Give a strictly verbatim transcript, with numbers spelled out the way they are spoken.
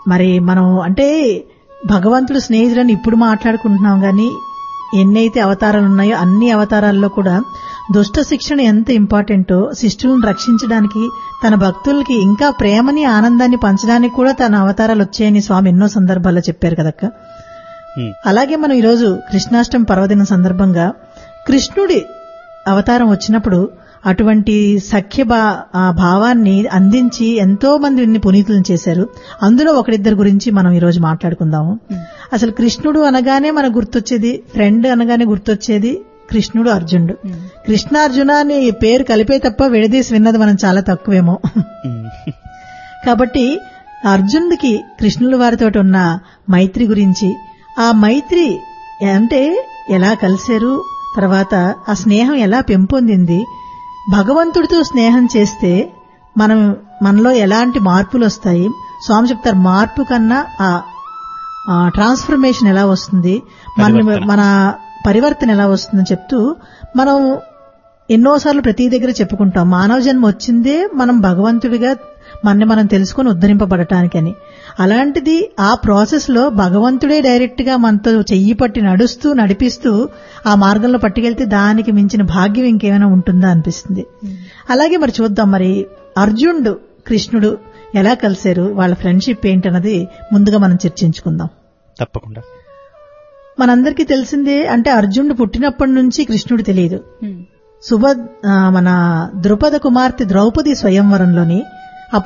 మరి మనం అంటే భగవంతుడు స్నేహితులని ఇప్పుడు మాట్లాడుకుంటున్నాం గాని ఎన్నైతే అవతారాలు ఉన్నాయో అన్ని అవతారాల్లో కూడా దుష్ట శిక్షణ ఎంత ఇంపార్టెంటో శిష్టులను రక్షించడానికి తన భక్తులకి ఇంకా ప్రేమని ఆనందాన్ని పంచడానికి కూడా తన అవతారాలు వచ్చాయని స్వామి ఎన్నో సందర్భాల్లో చెప్పారు కదక్క. అలాగే మనం ఈరోజు కృష్ణాష్టమి పర్వదినం సందర్భంగా కృష్ణుడి అవతారం వచ్చినప్పుడు అటువంటి సఖ్య భావాన్ని అందించి ఎంతో మందిని పునీతులను చేశారు. అందులో ఒకరిద్దరి గురించి మనం ఈరోజు మాట్లాడుకుందాము. అసలు కృష్ణుడు అనగానే మనకు గుర్తొచ్చేది, ఫ్రెండ్ అనగానే గుర్తొచ్చేది కృష్ణుడు అర్జునుడు. కృష్ణార్జున అని పేరు కలిపే తప్ప విడదీసి విన్నది మనం చాలా తక్కువేమో. కాబట్టి అర్జునుడికి కృష్ణుల వారితో ఉన్న మైత్రి గురించి, ఆ మైత్రి అంటే ఎలా కలిశారు, తర్వాత ఆ స్నేహం ఎలా పెంపొందింది, భగవంతుడితో స్నేహం చేస్తే మనం మనలో ఎలాంటి మార్పులు వస్తాయి, స్వామి చెప్తారు మార్పు కన్నా ఆ ట్రాన్స్ఫర్మేషన్ ఎలా వస్తుంది, మన మన పరివర్తన ఎలా వస్తుందని చెప్తూ మనం ఎన్నోసార్లు ప్రతి దగ్గర చెప్పుకుంటాం మానవ జన్మ వచ్చిందే మనం భగవంతుడిగా మనని మనం తెలుసుకొని ఉద్ధరింపబడటానికని. అలాంటిది ఆ ప్రాసెస్ లో భగవంతుడే డైరెక్ట్ గా మనతో చెయ్యి పట్టి నడుస్తూ నడిపిస్తూ ఆ మార్గంలో పట్టుకెళ్తే దానికి మించిన భాగ్యం ఇంకేమైనా ఉంటుందా అనిపిస్తుంది. అలాగే మరి చూద్దాం, మరి అర్జునుడు కృష్ణుడు ఎలా కలిశారు, వాళ్ళ ఫ్రెండ్షిప్ ఏంటన్నది ముందుగా మనం చర్చించుకుందాం. తప్పకుండా. మనందరికీ తెలిసిందే, అంటే అర్జునుడు పుట్టినప్పటి నుంచి కృష్ణుడు తెలియదు. సుభ మన ద్రుపద కుమార్తె ద్రౌపది స్వయంవరంలోని